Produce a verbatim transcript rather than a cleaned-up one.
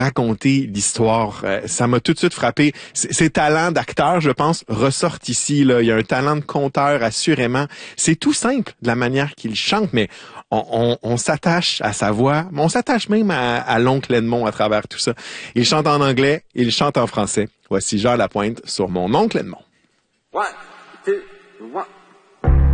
raconter l'histoire. Euh, ça m'a tout de suite frappé. C ses talents d'acteur, je pense, ressortent ici. Là. Il y a un talent de conteur, assurément. C'est tout simple de la manière qu'il chante, mais on, on, on s'attache à sa voix, mais on s'attache même à, à l'oncle Edmond à travers tout ça. Il chante en anglais, il chante en français. Voici Jean Lapointe sur Mon oncle Edmond. One, two, one.